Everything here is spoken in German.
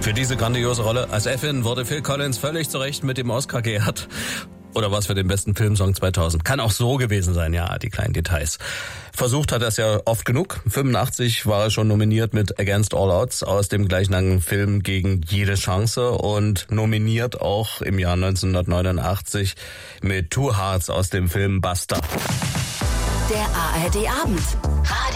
Für diese grandiose Rolle als Effin wurde Phil Collins völlig zu Recht mit dem Oscar geehrt. Oder was für den besten Filmsong 2000. Kann auch so gewesen sein, ja, die kleinen Details. Versucht hat er es ja oft genug. 85 war er schon nominiert mit Against All Odds aus dem gleichnamigen Film Gegen jede Chance und nominiert auch im Jahr 1989 mit Two Hearts aus dem Film Buster. Der ARD Abend.